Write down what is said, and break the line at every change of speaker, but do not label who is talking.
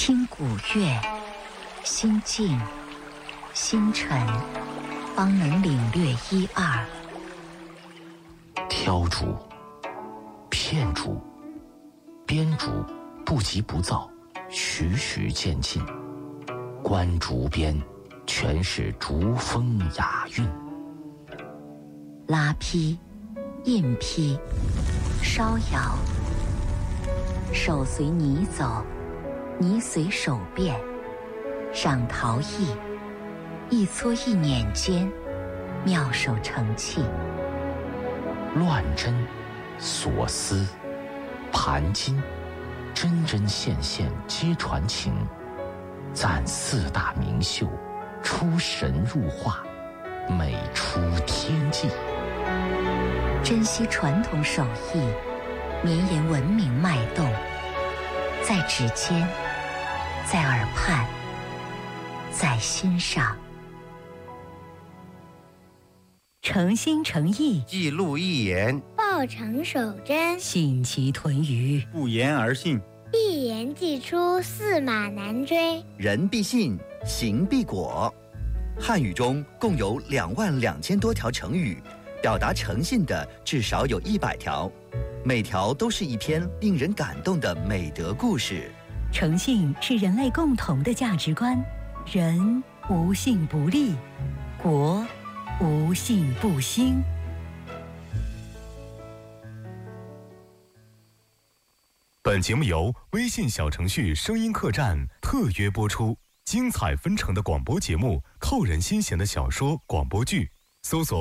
听古乐，心静心沉，方能领略一二。
挑竹、片竹、编竹不急不躁，徐徐渐进。观竹边，全是竹风雅韵。
拉坯、印坯、烧窑，手随泥走，泥随手变。赏陶艺，一撮一捻间，妙手成器。
乱针、锁丝、盘金，针针线线皆传情。赞四大名秀，出神入化，美出天际。
珍惜传统手艺，绵延文明脉动，在指尖，在耳畔，在心上。
诚心诚意，
记录一言，
报成守真，
信其豚于
不言而信，
一言既出，驷马难追。
人必信，行必果。汉语中共有22000多条成语，表达诚信的至少有100条，每条都是一篇令人感动的美德故事。
诚信是人类共同的价值观，人无信不立，国无信不兴。
本节目由微信小程序声音客栈特约播出，精彩纷呈的广播节目，扣人心弦的小说广播剧，搜索